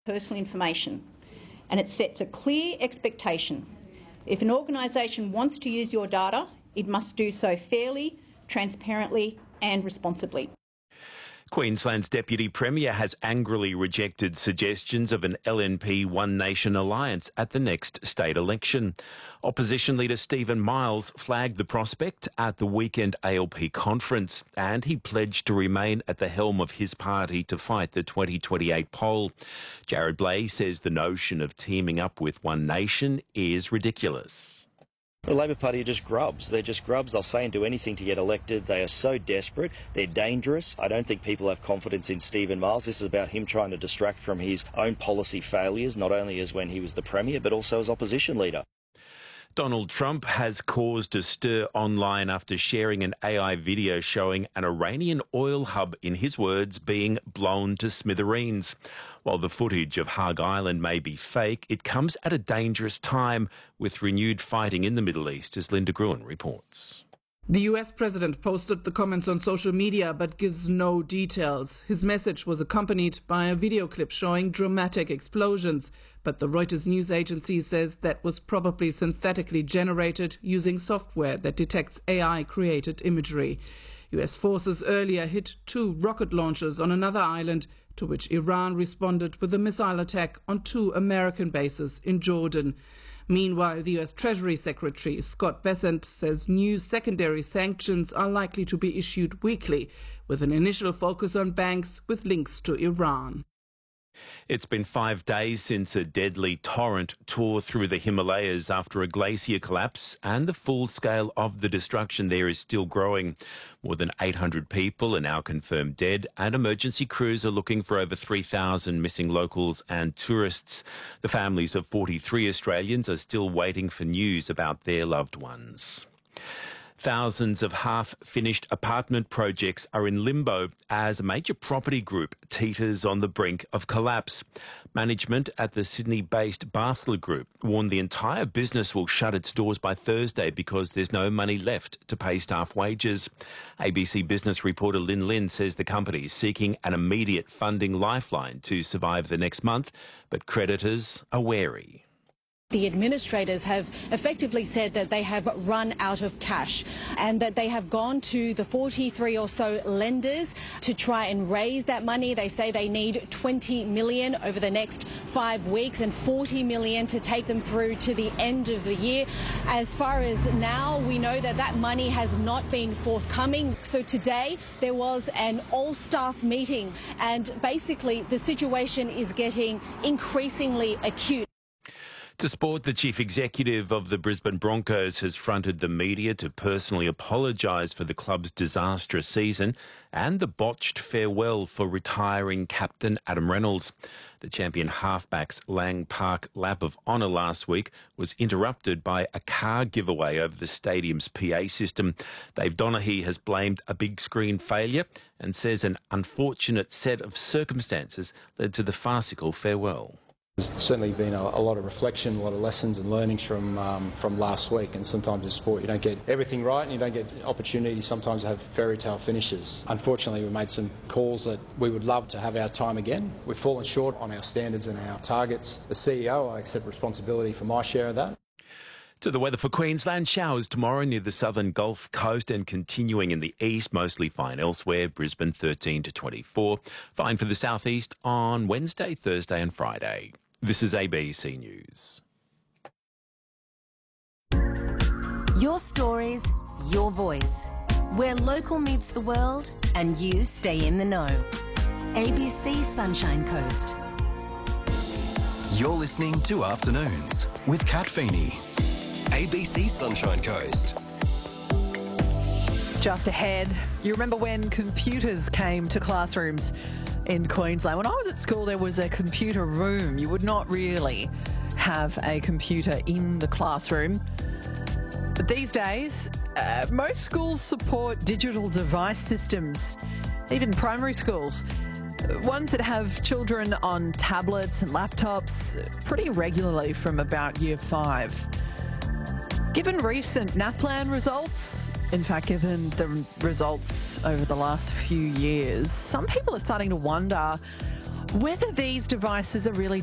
personal information, and it sets a clear expectation. If an organisation wants to use your data, it must do so fairly, transparently and responsibly. Queensland's Deputy Premier has angrily rejected suggestions of an LNP One Nation alliance at the next state election. Opposition leader Stephen Miles flagged the prospect at the weekend ALP conference, and he pledged to remain at the helm of his party to fight the 2028 poll. Jared Blay says the notion of teaming up with One Nation is ridiculous. The Labor Party are just grubs. They're just grubs. They'll say and do anything to get elected. They are so desperate. They're dangerous. I don't think people have confidence in Stephen Miles. This is about him trying to distract from his own policy failures, not only as when he was the Premier, but also as opposition leader. Donald Trump has caused a stir online after sharing an AI video showing an Iranian oil hub, in his words, being blown to smithereens. While the footage of Hug Island may be fake, it comes at a dangerous time with renewed fighting in the Middle East, as Linda Gruen reports. The US president posted the comments on social media but gives no details. His message was accompanied by a video clip showing dramatic explosions, but the Reuters news agency says that was probably synthetically generated using software that detects AI-created imagery. US forces earlier hit 2 rocket launchers on another island, to which Iran responded with a missile attack on 2 American bases in Jordan. Meanwhile, the US Treasury Secretary Scott Bessent says new secondary sanctions are likely to be issued weekly, with an initial focus on banks with links to Iran. It's been 5 days since a deadly torrent tore through the Himalayas after a glacier collapse, and the full scale of the destruction there is still growing. More than 800 people are now confirmed dead, and emergency crews are looking for over 3,000 missing locals and tourists. The families of 43 Australians are still waiting for news about their loved ones. Thousands of half-finished apartment projects are in limbo as a major property group teeters on the brink of collapse. Management at the Sydney-based Barthler Group warned the entire business will shut its doors by Thursday because there's no money left to pay staff wages. ABC Business reporter Lynn Lin says the company is seeking an immediate funding lifeline to survive the next month, but creditors are wary. The administrators have effectively said that they have run out of cash and that they have gone to the 43 or so lenders to try and raise that money. They say they need 20 million over the next 5 weeks and 40 million to take them through to the end of the year. As far as now, we know that that money has not been forthcoming. So today there was an all-staff meeting, and basically the situation is getting increasingly acute. To sport, the chief executive of the Brisbane Broncos has fronted the media to personally apologise for the club's disastrous season and the botched farewell for retiring captain Adam Reynolds. The champion halfback's Lang Park lap of honour last week was interrupted by a car giveaway over the stadium's PA system. Dave Donaghy has blamed a big screen failure and says an unfortunate set of circumstances led to the farcical farewell. There's certainly been a lot of reflection, a lot of lessons and learnings from last week, and sometimes in sport you don't get everything right and you don't get opportunities sometimes to have fairy tale finishes. Unfortunately, we made some calls that we would love to have our time again. We've fallen short on our standards and our targets. As CEO, I accept responsibility for my share of that. To the weather for Queensland, showers tomorrow near the southern Gulf Coast and continuing in the east, mostly fine elsewhere. Brisbane 13 to 24. Fine for the southeast on Wednesday, Thursday and Friday. This is ABC News. Your stories, your voice. Where local meets the world and you stay in the know. ABC Sunshine Coast. You're listening to Afternoons with Kat Feeney. ABC Sunshine Coast. Just ahead, you remember when computers came to classrooms in Queensland? When I was at school, there was a computer room. You would not really have a computer in the classroom. But these days, most schools support digital device systems, even primary schools. Ones that have children on tablets and laptops pretty regularly from about year 5. Given recent NAPLAN results, in fact, given the results over the last few years, some people are starting to wonder Whether these devices are really